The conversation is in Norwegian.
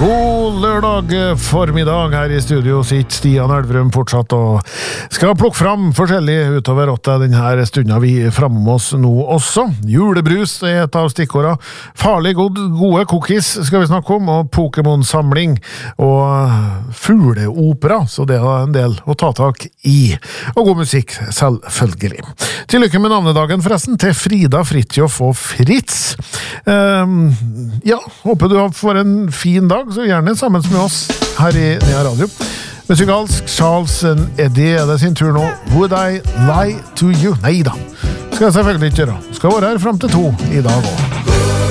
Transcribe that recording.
God lørdag formiddag her i studio sitter Stian Elverum fortsatt og skal plukke fram forskjellig utover åtte denne stunden vi fremme oss nå også. Julebrus er et av stikkordene. Farlig gode cookies skal vi snakke om, og Pokémon-samling og fugleopera, så det er en del å ta tak i. Og god musikk, selvfølgelig. Til lykke med navnedagen forresten til Frida, Fritjof og Fritz. Ja, håper du får en fin dag, så gjerne sammen med oss her i Nea Radio. Musikalsk, Charles and Eddie er det sin tur nå. Would I lie to you? Neida, skal jeg selvfølgelig ikke gjøre. Skal være her frem til 2 i dag også.